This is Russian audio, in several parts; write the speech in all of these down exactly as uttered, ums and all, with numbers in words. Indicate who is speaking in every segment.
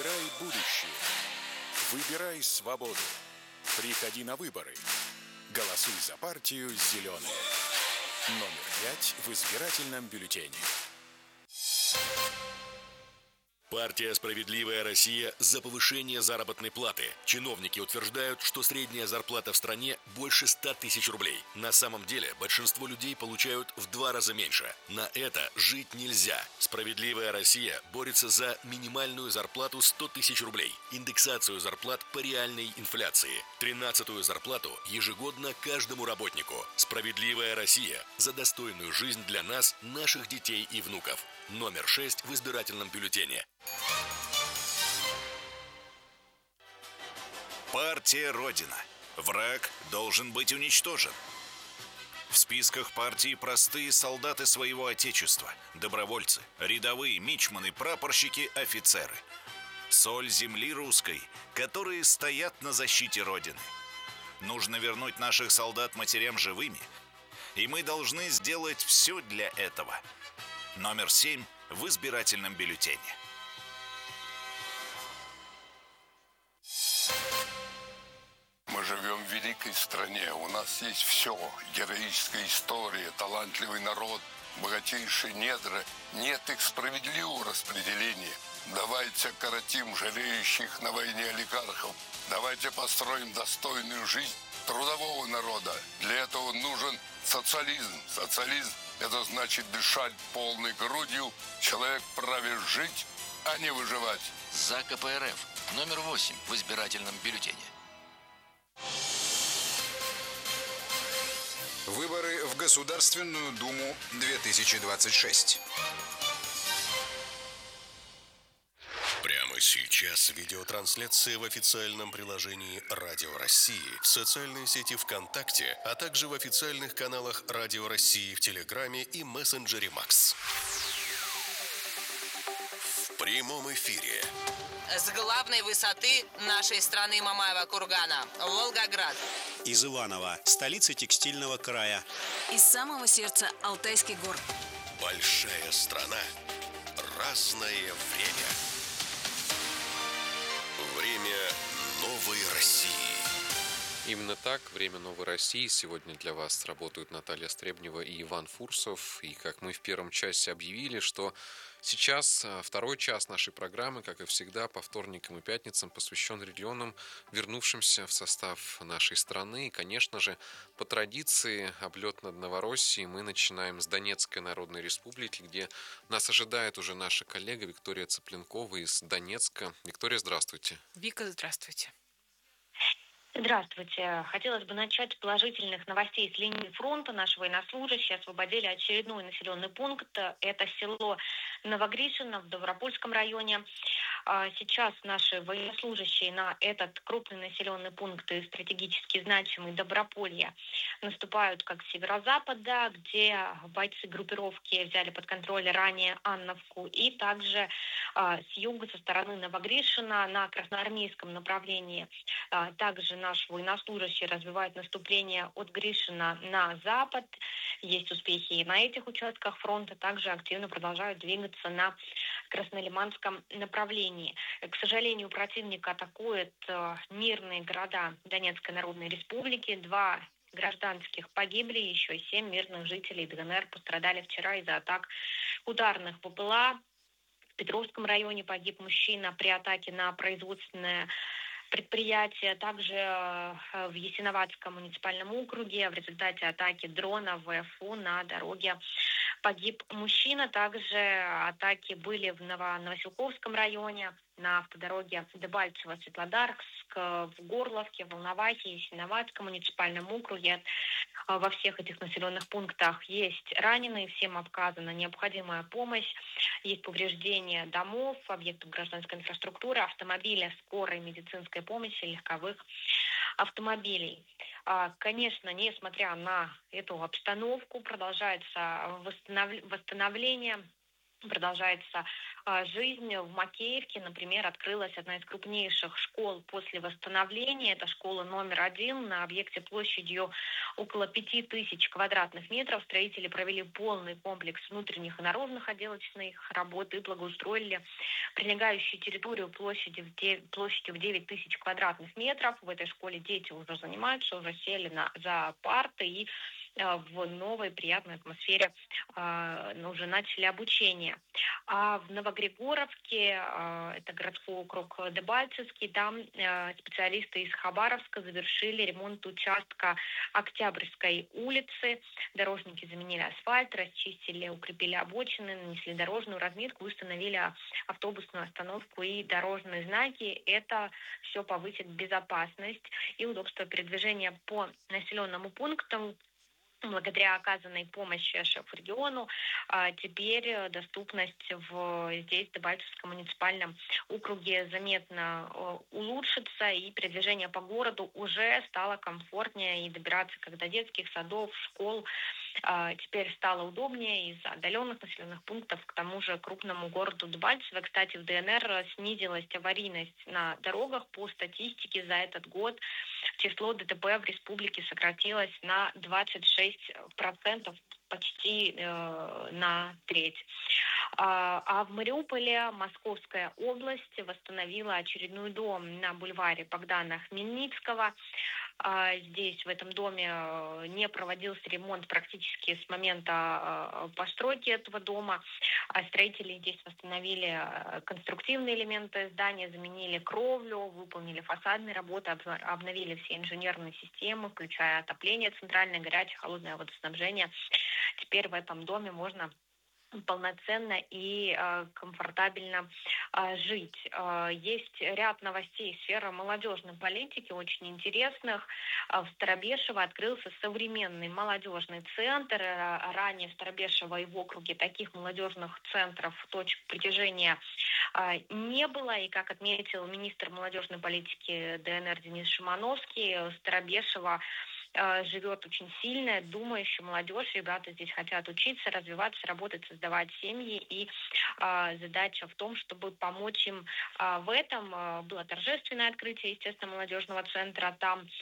Speaker 1: Выбирай будущее. Выбирай свободу. Приходи на выборы. Голосуй за партию «Зеленые». Номер пять в избирательном бюллетене.
Speaker 2: Партия «Справедливая Россия» за повышение заработной платы. Чиновники утверждают, что средняя зарплата в стране больше ста тысяч рублей. На самом деле большинство людей получают в два раза меньше. На это жить нельзя. «Справедливая Россия» борется за минимальную зарплату сто тысяч рублей, индексацию зарплат по реальной инфляции, тринадцатую зарплату ежегодно каждому работнику. «Справедливая Россия» за достойную жизнь для нас, наших детей и внуков. Номер шесть в избирательном бюллетене.
Speaker 3: Партия Родина. Враг должен быть уничтожен. В списках партии простые солдаты своего отечества, добровольцы, рядовые, мичманы, прапорщики, офицеры. Соль земли русской, которые стоят на защите Родины. Нужно вернуть наших солдат матерям живыми, и мы должны сделать все для этого. Номер семь в избирательном бюллетене.
Speaker 4: Мы живем в великой стране. У нас есть все. Героическая история, талантливый народ, богатейшие недра. Нет их справедливого распределения. Давайте коротим жалеющих на войне олигархов. Давайте построим достойную жизнь трудового народа. Для этого нужен социализм. Социализм – это значит дышать полной грудью. Человек вправе жить, а не выживать.
Speaker 5: За ка пэ эр эф. Номер восемь в избирательном бюллетене.
Speaker 6: Выборы в Государственную Думу две тысячи двадцать шесть.
Speaker 2: Прямо сейчас видеотрансляция в официальном приложении Радио России, в социальной сети ВКонтакте, а также в официальных каналах Радио России в Телеграме и мессенджере Макс. В прямом эфире.
Speaker 7: С главной высоты нашей страны Мамаева кургана, Волгоград.
Speaker 8: Из Иваново, столицы текстильного края.
Speaker 9: Из самого сердца Алтайских гор.
Speaker 2: Большая страна, разное время. Время новой России.
Speaker 10: Именно так, время новой России. Сегодня для вас работают Наталья Стребнева и Иван Фурсов. И как мы в первом часе объявили, что сейчас второй час нашей программы, как и всегда, по вторникам и пятницам посвящен регионам, вернувшимся в состав нашей страны. И, конечно же, по традиции, облет над Новороссией мы начинаем с Донецкой Народной Республики, где нас ожидает уже наша коллега Виктория Цыпленкова из Донецка. Виктория, здравствуйте.
Speaker 11: Вика, здравствуйте.
Speaker 12: Здравствуйте. Хотелось бы начать с положительных новостей с линии фронта. Наши военнослужащие освободили очередной населенный пункт. Это село Новогришино в Давропольском районе. Сейчас наши военнослужащие на этот крупный населенный пункт и стратегически значимый Доброполье наступают как с северо-запада, где бойцы группировки взяли под контроль ранее Анновку, и также с юга, со стороны Новогришина на красноармейском направлении. Также наш военнослужащий развивает наступление от Гришина на запад. Есть успехи и на этих участках фронта. Также активно продолжают двигаться на Краснолиманском направлении. К сожалению, противник атакует мирные города Донецкой Народной Республики. Два гражданских погибли, еще семь мирных жителей дэ эн эр пострадали вчера из-за атак ударных БПЛА. В Петровском районе погиб мужчина при атаке на производственное предприятие. Также в Ясиноватском муниципальном округе в результате атаки дрона вэ эф у на дороге погиб мужчина. Также атаки были в Ново- Новоселковском районе, на автодороге Дебальцево-Светлодарск, в Горловке, Волновахе, Ясиноватском муниципальном округе. Во всех этих населенных пунктах есть раненые, всем оказана необходимая помощь. Есть повреждения домов, объектов гражданской инфраструктуры, автомобиля скорой медицинской помощи, легковых автомобилей. Конечно, несмотря на эту обстановку, продолжается восстанов... восстановление Продолжается а, жизнь. В Макеевке, например, открылась одна из крупнейших школ после восстановления. Это школа номер один на объекте площадью около пяти тысяч квадратных метров. Строители провели полный комплекс внутренних и наружных отделочных работ и благоустроили прилегающую территорию площадью в девять, площадью в девять тысяч квадратных метров. В этой школе дети уже занимаются, уже сели на, за парты и в новой приятной атмосфере э, уже начали обучение. А в Новогригоровке, э, это городской округ Дебальцевский, там э, специалисты из Хабаровска завершили ремонт участка Октябрьской улицы. Дорожники заменили асфальт, расчистили, укрепили обочины, нанесли дорожную разметку, установили автобусную остановку и дорожные знаки. Это все повысит безопасность и удобство передвижения по населенному пункту. Благодаря оказанной помощи шеф-региону теперь доступность в здесь, в Дебальцевском муниципальном округе, заметно улучшится, и передвижение по городу уже стало комфортнее, и добираться как до детских садов, школ теперь стало удобнее из отдаленных населенных пунктов к тому же крупному городу Дебальцево. Кстати, в ДНР снизилась аварийность на дорогах. По статистике за этот год число ДТП в республике сократилось на двадцать шесть процентов, почти э, на треть. А, а в Мариуполе Московская область восстановила очередной дом на бульваре Богдана Хмельницкого. А, здесь, в этом доме, не проводился ремонт практически с момента постройки этого дома. А строители здесь восстановили конструктивные элементы здания, заменили кровлю, выполнили фасадные работы, обновили все инженерные системы, включая отопление центральное, горячее, холодное водоснабжение. Теперь в этом доме можно полноценно и э, комфортабельно э, жить. Э, есть ряд новостей из сферы молодежной политики, очень интересных. Э, в Старобешево открылся современный молодежный центр. Э, ранее в Старобешево и в округе таких молодежных центров, точек притяжения э, не было. И, как отметил министр молодежной политики ДНР Денис Шимановский, Старобешево живет очень сильная, думающая молодежь. Ребята здесь хотят учиться, развиваться, работать, создавать семьи. И э, задача в том, чтобы помочь им э, в этом. Э, было торжественное открытие, естественно, молодежного центра. Там э,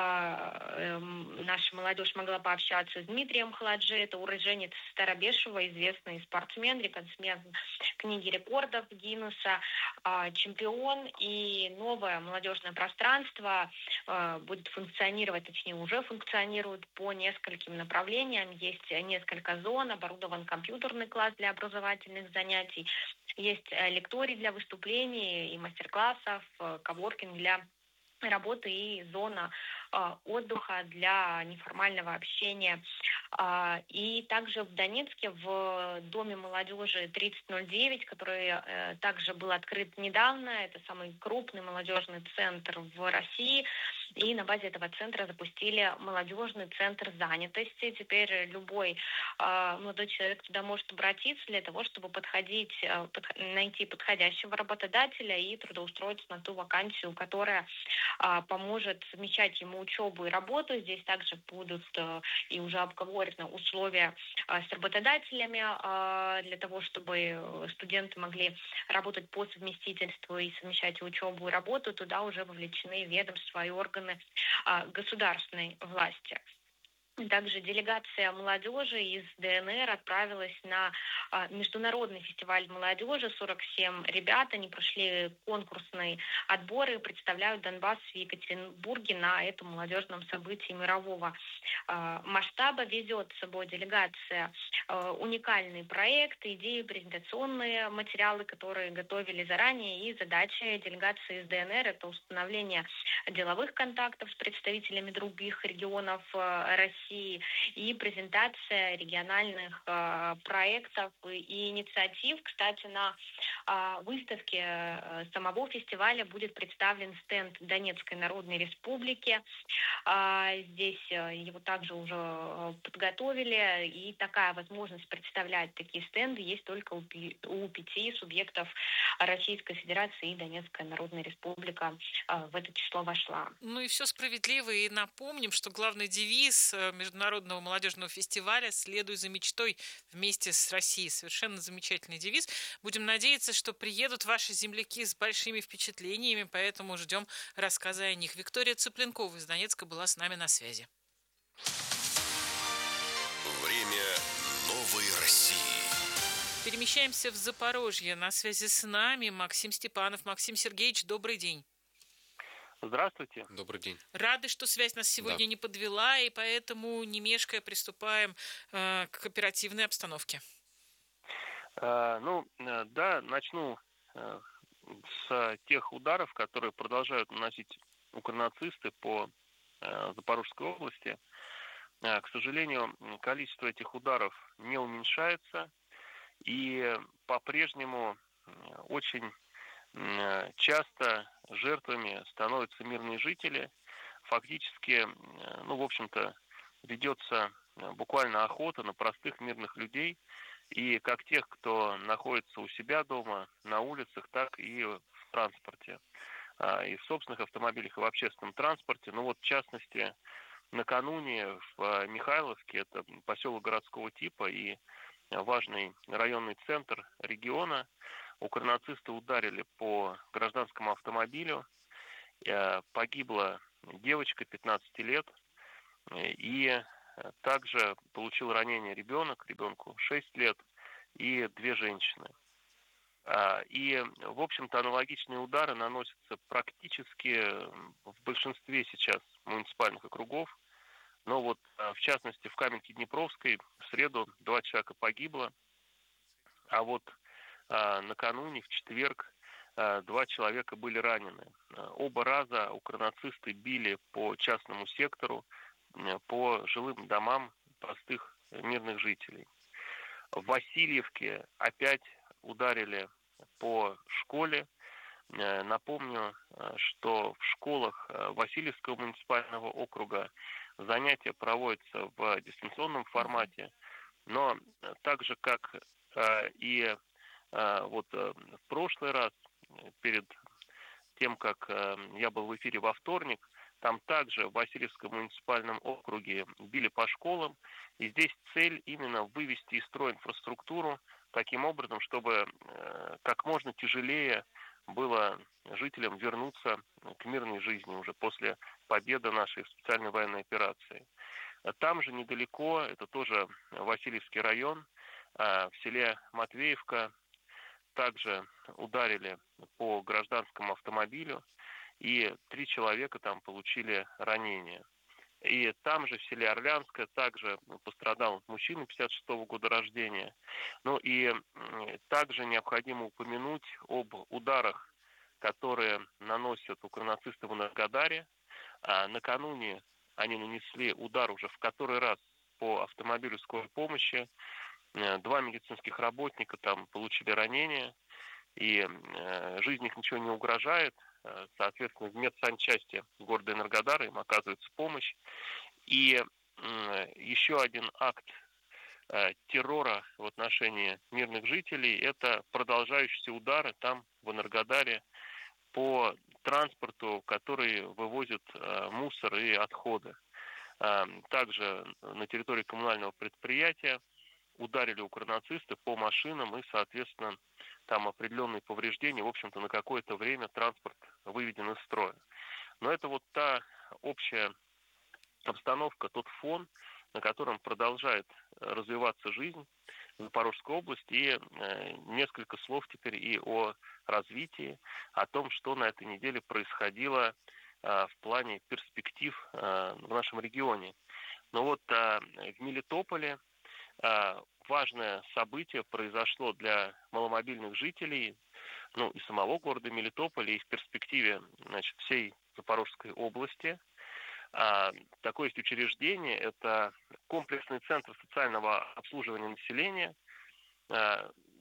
Speaker 12: э, наша молодежь могла пообщаться с Дмитрием Халаджи. Это уроженец Старобешева, известный спортсмен, рекордсмен книги рекордов Гиннесса, э, чемпион. И новое молодежное пространство э, будет функционировать, точнее, уже функционирует по нескольким направлениям. Есть несколько зон, оборудован компьютерный класс для образовательных занятий, есть лекторий для выступлений и мастер-классов, коворкинг для работы и зона э, отдыха для неформального общения. Э, и также в Донецке в Доме молодежи тридцать ноль девять, который э, также был открыт недавно, это самый крупный молодежный центр в России, и на базе этого центра запустили молодежный центр занятости. Теперь любой э, молодой человек туда может обратиться для того, чтобы подходить, э, под, найти подходящего работодателя и трудоустроиться на ту вакансию, которая поможет совмещать ему учебу и работу. Здесь также будут и уже обговорены условия с работодателями для того, чтобы студенты могли работать по совместительству и совмещать и учебу и работу. Туда уже вовлечены ведомства и органы государственной власти. Также делегация молодежи из ДНР отправилась на а, международный фестиваль молодежи. сорок семь ребят, они прошли конкурсные отборы, представляют Донбасс в Екатеринбурге на этом молодежном событии мирового а, масштаба. Везет с собой делегация а, уникальные проекты, идеи, презентационные материалы, которые готовили заранее. И задача делегации из ДНР — это установление деловых контактов с представителями других регионов а, России, и презентация региональных э, проектов и инициатив. Кстати, на выставке самого фестиваля будет представлен стенд Донецкой Народной Республики. Здесь его также уже подготовили, и такая возможность представлять такие стенды есть только у пяти субъектов Российской Федерации, и Донецкая Народная Республика в это число вошла.
Speaker 11: Ну и все справедливо, и напомним, что главный девиз Международного молодежного фестиваля «Следуй за мечтой вместе с Россией». Совершенно замечательный девиз. Будем надеяться, что приедут ваши земляки с большими впечатлениями, поэтому ждем рассказа о них. Виктория Цыпленкова из Донецка была с нами на связи.
Speaker 2: Время новой России.
Speaker 11: Перемещаемся в Запорожье. На связи с нами Максим Степанов. Максим Сергеевич, добрый день.
Speaker 13: Здравствуйте.
Speaker 10: Добрый день.
Speaker 11: Рады, что связь нас сегодня да. не подвела, и поэтому, не мешкая, приступаем э, к оперативной обстановке.
Speaker 13: Э, ну, э, да, начну э, с тех ударов, которые продолжают наносить укрнацисты по э, Запорожской области. Э, к сожалению, количество этих ударов не уменьшается, и по-прежнему очень часто жертвами становятся мирные жители. Фактически, ну, в общем-то, ведется буквально охота на простых мирных людей, и как тех, кто находится у себя дома, на улицах, так и в транспорте, и в собственных автомобилях, и в общественном транспорте. Ну вот, в частности, накануне в Михайловске, это поселок городского типа и важный районный центр региона, укрнацисты ударили по гражданскому автомобилю. Погибла девочка пятнадцати лет, и также получил ранение ребенок, ребенку шесть лет, и две женщины. И, в общем-то, аналогичные удары наносятся практически в большинстве сейчас муниципальных округов. Но вот, в частности, в Каменке-Днепровской в среду два человека погибло, а вот а, накануне, в четверг, а, два человека были ранены. Оба раза укрнацисты били по частному сектору, по жилым домам простых мирных жителей. В Васильевке опять ударили по школе. Напомню, что в школах Васильевского муниципального округа занятия проводятся в дистанционном формате, но так же, как и вот в прошлый раз, перед тем, как я был в эфире во вторник, там также в Васильевском муниципальном округе били по школам, и здесь цель именно вывести из строя инфраструктуру таким образом, чтобы как можно тяжелее было жителям вернуться к мирной жизни уже после победы нашей в специальной военной операции. Там же недалеко, это тоже Васильевский район, в селе Матвеевка также ударили по гражданскому автомобилю, и три человека там получили ранения. И там же, в селе Орлянское, также пострадал мужчина пятьдесят шестого года рождения. Ну и также необходимо упомянуть об ударах, которые наносят укрнацисты в Энергодаре. А накануне они нанесли удар уже в который раз по автомобилю скорой помощи. Два медицинских работника там получили ранения, и жизни их ничего не угрожает. Соответственно, в медсанчасти города Энергодара им оказывается помощь. И еще один акт террора в отношении мирных жителей – это продолжающиеся удары там, в Энергодаре, по транспорту, который вывозит мусор и отходы. Также на территории коммунального предприятия ударили укрнацисты по машинам, и, соответственно, там определенные повреждения, в общем-то, на какое-то время транспорт выведен из строя. Но это вот та общая обстановка, тот фон, на котором продолжает развиваться жизнь в Запорожской области. И э, несколько слов теперь и о развитии, о том, что на этой неделе происходило э, в плане перспектив э, в нашем регионе. Но вот э, в Мелитополе э, важное событие произошло для маломобильных жителей, ну и самого города Мелитополя, и в перспективе, значит, всей Запорожской области. А, такое есть учреждение, это комплексный центр социального обслуживания населения. А,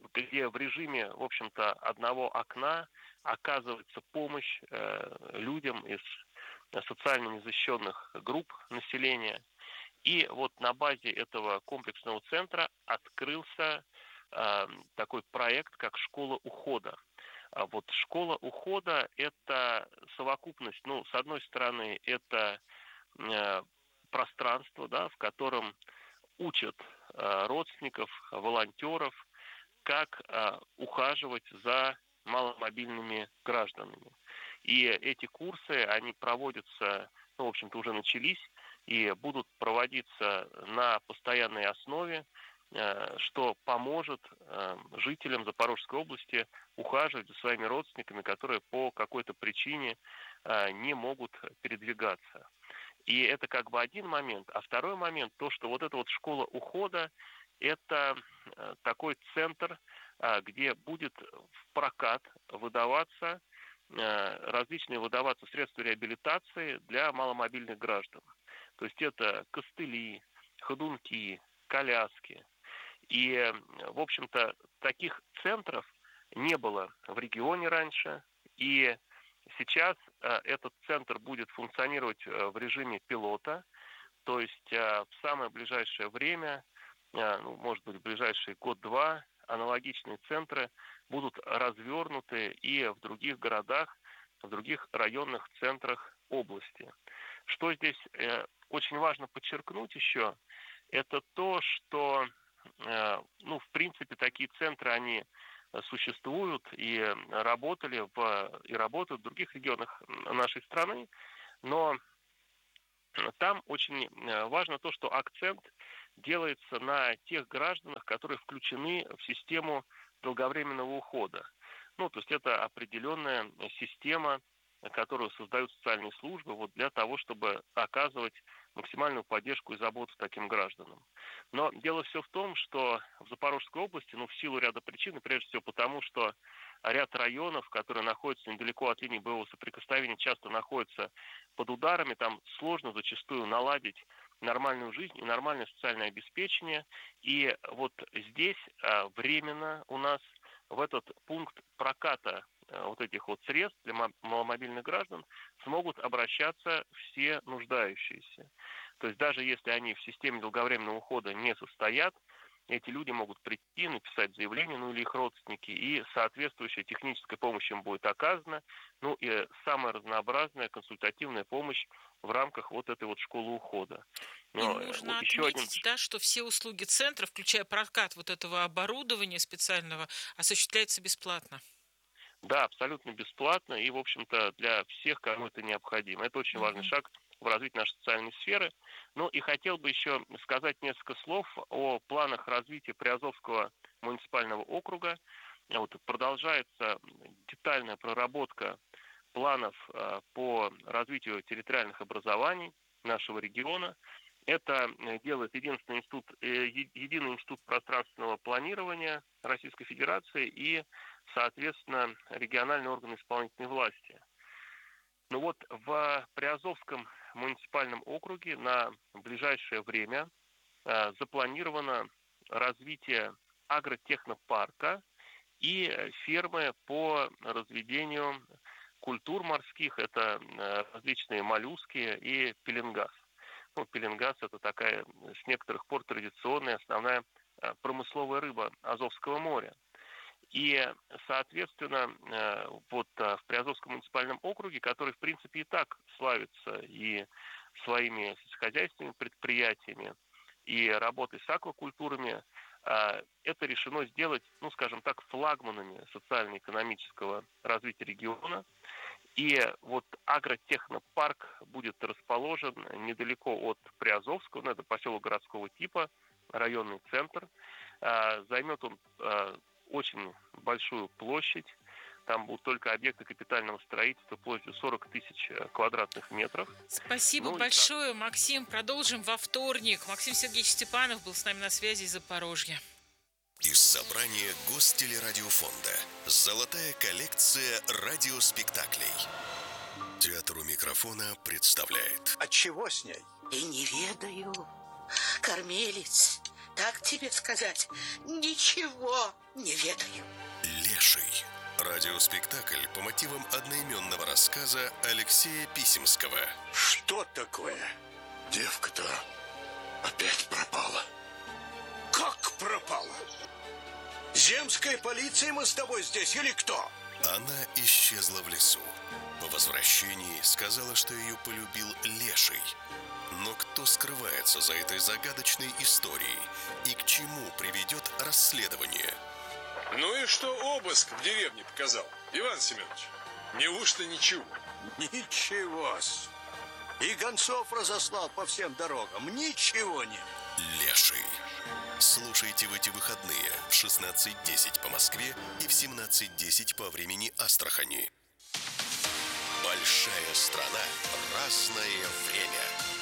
Speaker 13: где в режиме, в общем-то, одного окна оказывается помощь людям из социально незащищенных групп населения. И вот на базе этого комплексного центра открылся э, такой проект, как «Школа ухода». А вот «Школа ухода» – это совокупность, ну, с одной стороны, это э, пространство, да, в котором учат э, родственников, волонтеров, как э, ухаживать за маломобильными гражданами. И эти курсы, они проводятся, ну, в общем-то, уже начались, и будут проводиться на постоянной основе, что поможет жителям Запорожской области ухаживать за своими родственниками, которые по какой-то причине не могут передвигаться. И это как бы один момент. А второй момент, то, что вот эта вот школа ухода, это такой центр, где будет в прокат выдаваться, различные выдаваться средства реабилитации для маломобильных граждан. То есть это костыли, ходунки, коляски. И, в общем-то, таких центров не было в регионе раньше. И сейчас этот центр будет функционировать в режиме пилота. То есть в самое ближайшее время, ну, может быть, в ближайший год-два, аналогичные центры будут развернуты и в других городах, в других районных центрах области. Что здесь э, очень важно подчеркнуть еще, это то, что, э, ну, в принципе, такие центры, они существуют и работали в, и работают в других регионах нашей страны, но там очень важно то, что акцент делается на тех гражданах, которые включены в систему долговременного ухода. Ну, то есть это определенная система, которую создают социальные службы вот для того, чтобы оказывать максимальную поддержку и заботу таким гражданам. Но дело все в том, что в Запорожской области, ну, в силу ряда причин, и прежде всего потому, что ряд районов, которые находятся недалеко от линии боевого соприкосновения, часто находятся под ударами, там сложно зачастую наладить нормальную жизнь и нормальное социальное обеспечение. И вот здесь а, временно у нас в этот пункт проката а, вот этих вот средств для маломобильных граждан смогут обращаться все нуждающиеся. То есть даже если они в системе долговременного ухода не состоят, эти люди могут прийти, написать заявление, ну или их родственники, и соответствующая техническая помощь им будет оказана, ну и самая разнообразная консультативная помощь в рамках вот этой вот школы ухода.
Speaker 11: Но и нужно вот еще отметить, один... да, что все услуги центра, включая прокат вот этого оборудования специального, осуществляются бесплатно.
Speaker 13: Да, абсолютно бесплатно и, в общем-то, для всех, кому это необходимо. Это очень mm-hmm. важный шаг в развитии нашей социальной сферы. Ну и хотел бы еще сказать несколько слов о планах развития Приазовского муниципального округа. Вот, продолжается детальная проработка планов э, по развитию территориальных образований нашего региона. Это делает единственный институт, э, единый институт пространственного планирования Российской Федерации и, соответственно, региональные органы исполнительной власти. Ну вот в Приазовском муниципальном округе на ближайшее время э, запланировано развитие агротехнопарка и фермы по разведению культур морских, это э, различные моллюски и пеленгаз. Ну, пеленгаз – это такая с некоторых пор традиционная основная э, промысловая рыба Азовского моря. И, соответственно, вот в Приазовском муниципальном округе, который, в принципе, и так славится и своими сельскохозяйственными предприятиями, и работой с аквакультурами, это решено сделать, ну, скажем так, флагманами социально-экономического развития региона. И вот агротехнопарк будет расположен недалеко от Приазовского, ну, это поселок городского типа, районный центр. Займет он очень большую площадь. Там будут только объекты капитального строительства площадью сорок тысяч квадратных метров.
Speaker 11: Спасибо ну, большое, и... Максим. Продолжим во вторник. Максим Сергеевич Степанов был с нами на связи из Запорожья.
Speaker 2: Из собрания Гостелерадиофонда. Золотая коллекция радиоспектаклей. Театр у микрофона представляет.
Speaker 14: А чего с ней?
Speaker 15: И не ведаю. Кормилец
Speaker 14: так тебе сказать, ничего не ведаю.
Speaker 2: Леший. Радиоспектакль по мотивам одноименного рассказа Алексея Писемского.
Speaker 15: Что такое? Девка-то опять пропала. Как пропала? Земская полиция мы с тобой здесь или кто?
Speaker 2: Она исчезла в лесу. По возвращении сказала, что ее полюбил Леший. Но кто скрывается за этой загадочной историей и к чему приведет расследование?
Speaker 16: Ну и что обыск в деревне показал, Иван Семенович? Неужто ничего?
Speaker 15: Ничего-с. И гонцов разослал по всем дорогам. Ничего нет.
Speaker 2: Леший. Слушайте в эти выходные в шестнадцать десять по Москве и в семнадцать десять по времени Астрахани. Большая страна. Разное время.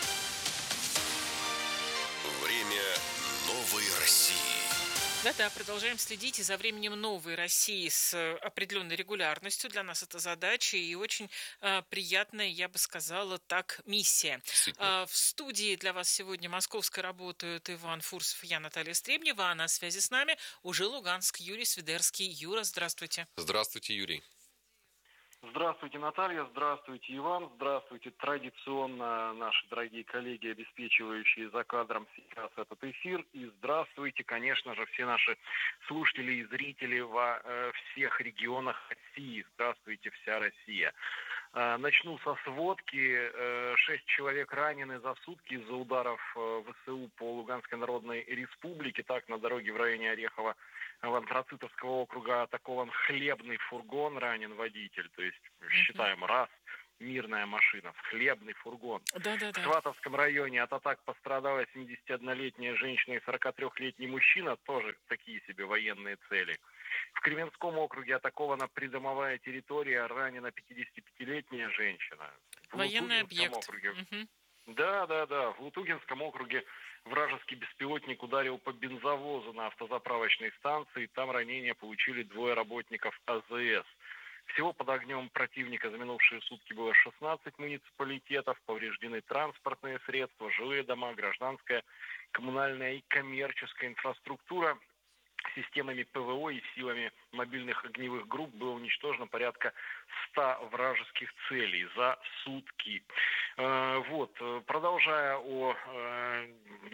Speaker 2: Время новой России.
Speaker 11: Да-да, продолжаем следить и за временем новой России с определенной регулярностью. Для нас это задача и очень э, приятная, я бы сказала, так, миссия. Э, в студии для вас сегодня московской работают Иван Фурсов и я, Наталья Стребнева, а на связи с нами уже Луганск, Юрий Свидерский. Юра, здравствуйте.
Speaker 10: Здравствуйте, Юрий.
Speaker 13: Здравствуйте, Наталья, здравствуйте, Иван, здравствуйте. Традиционно наши дорогие коллеги, обеспечивающие за кадром сейчас этот эфир. И здравствуйте, конечно же, все наши слушатели и зрители во э, всех регионах России. Здравствуйте, вся Россия. Э, начну со сводки. Э, шесть человек ранены за сутки из-за ударов э, ВСУ по Луганской Народной Республике. Так, на дороге в районе Орехова в Антрацитовского округа атакован хлебный фургон, ранен водитель. То есть, считаем, раз, мирная машина, хлебный фургон.
Speaker 11: Да-да-да.
Speaker 13: В Сватовском районе от атак пострадала семидесятиоднолетняя женщина и сорокатрёхлетний мужчина, тоже такие себе военные цели. В Кременском округе атакована придомовая территория, ранена пятидесятипятилетняя женщина.
Speaker 11: Военный объект.
Speaker 13: Округе...
Speaker 11: Угу.
Speaker 13: Да, да, да. В Лутугинском округе вражеский беспилотник ударил по бензовозу на автозаправочной станции. Там ранения получили двое работников АЗС. Всего под огнем противника за минувшие сутки было шестнадцать муниципалитетов. Повреждены транспортные средства, жилые дома, гражданская, коммунальная и коммерческая инфраструктура. Системами ПВО и силами мобильных огневых групп было уничтожено порядка ста вражеских целей за сутки. Э, вот, продолжая о э,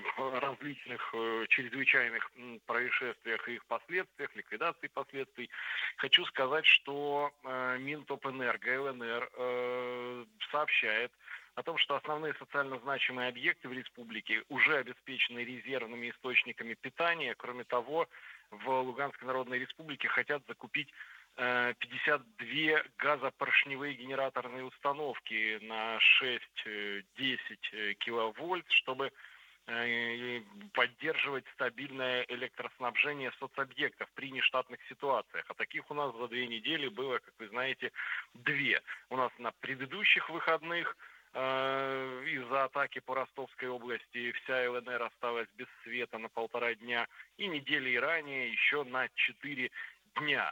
Speaker 13: различных э, чрезвычайных происшествиях и их последствиях, ликвидации последствий, хочу сказать, что э, Минтопэнерго, ЛНР, э, сообщает о том, что основные социально значимые объекты в республике уже обеспечены резервными источниками питания. Кроме того, в Луганской Народной Республике хотят закупить э, пятьдесят две газопоршневые генераторные установки на шесть-десять киловольт, чтобы э, поддерживать стабильное электроснабжение соцобъектов при нештатных ситуациях. А таких у нас за две недели было, как вы знаете, две. У нас на предыдущих выходных из-за атаки по Ростовской области вся ЛНР осталась без света на полтора дня, и недели ранее еще на четыре дня.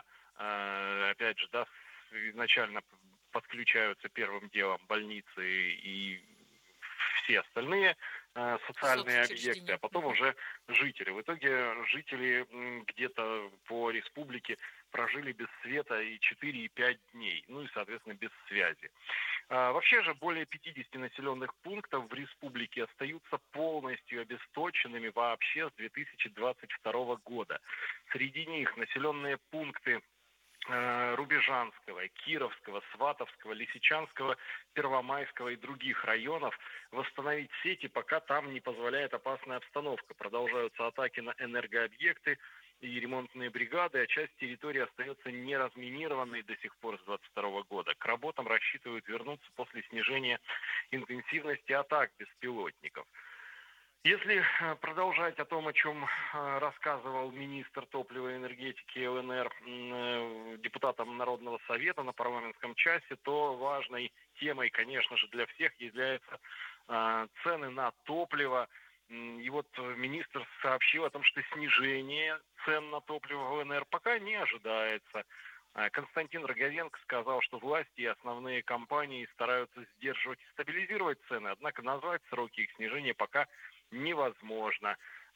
Speaker 13: Опять же, да, изначально подключаются первым делом больницы и все остальные социальные объекты, а потом уже жители. В итоге жители где-то по республике прожили без света и четыре, и пять дней, ну и, соответственно, без связи. А, вообще же более пятидесяти населенных пунктов в республике остаются полностью обесточенными вообще с две тысячи двадцать второго года. Среди них населенные пункты Рубежанского, Кировского, Сватовского, Лисичанского, Первомайского и других районов. Восстановить сети пока там не позволяет опасная обстановка. Продолжаются атаки на энергообъекты и ремонтные бригады, а часть территории остается неразминированной до сих пор с двадцать второго года. К работам рассчитывают вернуться после снижения интенсивности атак беспилотников. Если продолжать о том, о чем рассказывал министр топлива и энергетики ЛНР депутатам Народного совета на парламентском часе, то важной темой, конечно же, для всех являются цены на топливо. И вот министр сообщил о том, что снижение цен на топливо в ЛНР пока не ожидается. Константин Роговенко сказал, что власти и основные компании стараются сдерживать и стабилизировать цены, однако назвать сроки их снижения пока невозможно.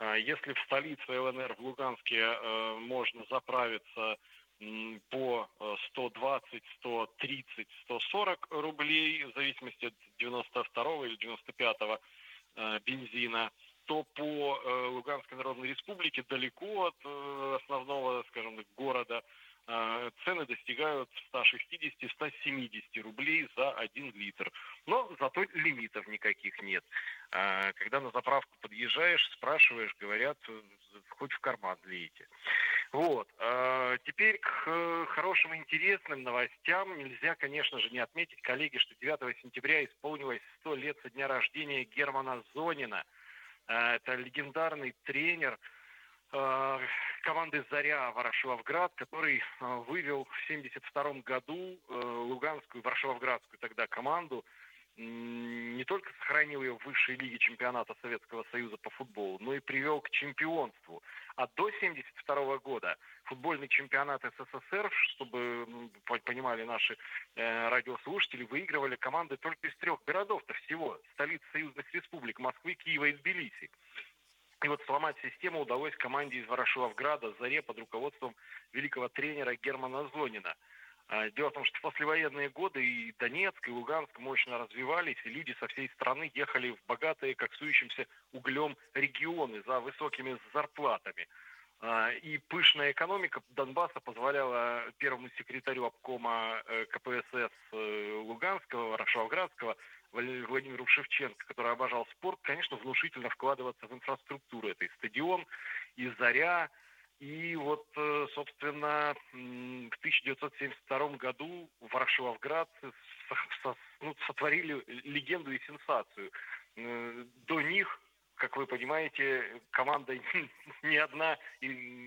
Speaker 17: Если в столице ЛНР, в Луганске, можно заправиться по сто двадцать, сто тридцать, сто сорок рублей, в зависимости от девяносто второго или девяносто пятого бензина, то по Луганской Народной Республике, далеко от основного, скажем так, города, цены достигают ста шестидесяти - ста семидесяти рублей за один литр. Но зато лимитов никаких нет. Когда на заправку подъезжаешь, спрашиваешь, говорят, хоть в карман лейте. Вот. Теперь к хорошим и интересным новостям. Нельзя, конечно же, не отметить, коллеги, что девятого сентября исполнилось сто лет со дня рождения Германа Зонина. Это легендарный тренер команды «Заря» Ворошиловград, который вывел в семьдесят втором году луганскую, ворошиловградскую тогда команду, не только сохранил ее в высшей лиге чемпионата Советского Союза по футболу, но и привел к чемпионству. А до семьдесят второго года футбольный чемпионат СССР, чтобы понимали наши э, радиослушатели, выигрывали команды только из трех городов-то всего. Столиц союзных республик: Москвы, Киева и Тбилиси. И вот сломать систему удалось команде из Ворошиловграда «Заре» под руководством великого тренера Германа Зонина. Дело в том, что в послевоенные годы и Донецк, и Луганск мощно развивались, и люди со всей страны ехали в богатые, коксующимся углем регионы за высокими зарплатами. И пышная экономика Донбасса позволяла первому секретарю обкома КПСС Луганского, Ворошиловградского, Владимиру Шевченко, который обожал спорт, конечно, внушительно вкладываться в инфраструктуру. Это и стадион, и «Заря». И вот, собственно, в тысяча девятьсот семьдесят втором году ворошиловградцы ну, сотворили легенду и сенсацию. До них, как вы понимаете, команда не одна